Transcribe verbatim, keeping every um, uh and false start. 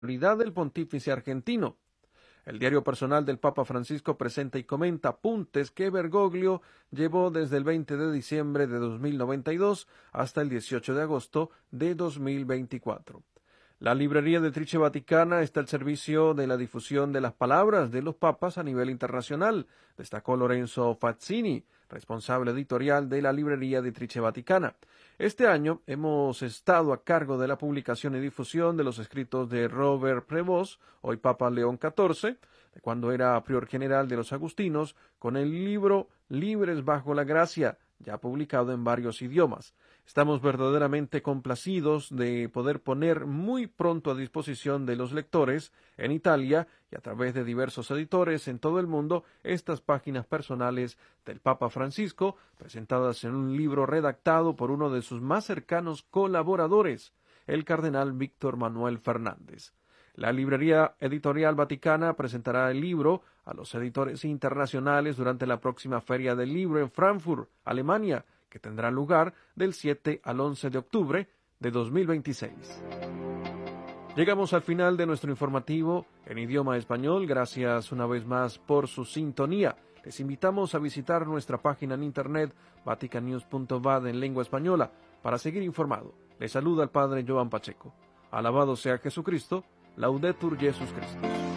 autoridad del pontífice argentino. El diario personal del Papa Francisco presenta y comenta apuntes que Bergoglio llevó desde el veinte de diciembre de dos mil noventa y dos hasta el dieciocho de agosto de dos mil veinticuatro. La librería de Trice Vaticana está al servicio de la difusión de las palabras de los papas a nivel internacional, destacó Lorenzo Fazzini, responsable editorial de la librería de Trice Vaticana. Este año hemos estado a cargo de la publicación y difusión de los escritos de Robert Prevost, hoy Papa León catorce, de cuando era prior general de los agustinos, con el libro Libres bajo la gracia, ya publicado en varios idiomas. Estamos verdaderamente complacidos de poder poner muy pronto a disposición de los lectores en Italia y a través de diversos editores en todo el mundo estas páginas personales del Papa Francisco, presentadas en un libro redactado por uno de sus más cercanos colaboradores, el cardenal Víctor Manuel Fernández. La librería editorial vaticana presentará el libro a los editores internacionales durante la próxima Feria del Libro en Frankfurt, Alemania, que tendrá lugar del siete al once de octubre de dos mil veintiséis. Llegamos al final de nuestro informativo en idioma español. Gracias una vez más por su sintonía. Les invitamos a visitar nuestra página en internet vaticanews punto va de en lengua española para seguir informado. Les saluda el Padre Joan Pacheco. Alabado sea Jesucristo. Laudetur Jesus Christus.